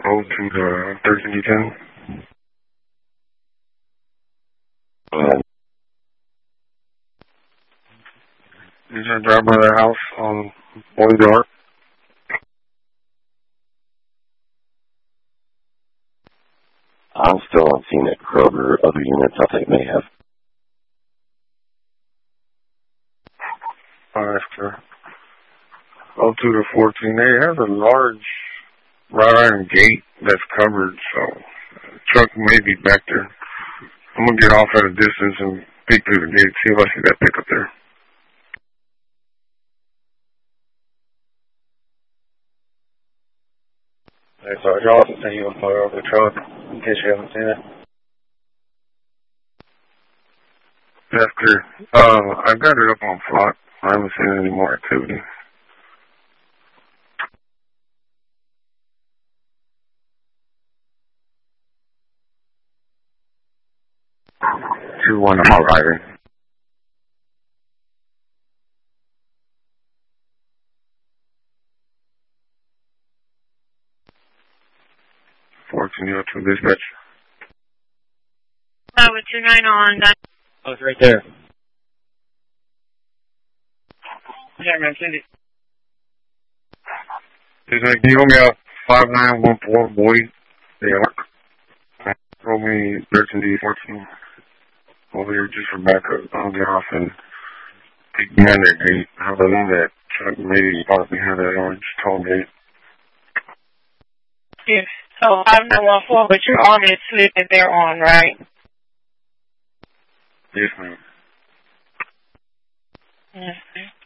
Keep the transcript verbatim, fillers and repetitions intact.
go to the thirteen ten. Um, Is there a drive by the house on Boyd Yard? I'm still on scene at Kroger. Other units I think may have. Alright, sir. Go to the fourteen. They have a large wrought iron gate that's covered, so the truck may be back there. I'm going to get off at a distance and peek through the gate, see if I see that pickup there. Alright, so y'all can send you a photo of the truck in case you haven't seen it. That's clear. Uh, I got it up on flock. I haven't seen any more activity. two one, I'm arriving. fourteen oh two dispatch. Uh, with two nine on. Oh, it's right there. Yeah, man, send it. Is it, can you hold me out five nine one four Boyd? They are. Hold me thirteen D fourteen. Over here just for backup. I'll get off and pick behind that gate. I believe that truck maybe parked behind that orange toll gate. Yeah. So five nine one four, but you're on this slip that they're on, right? Yes, ma'am. Mm-hmm.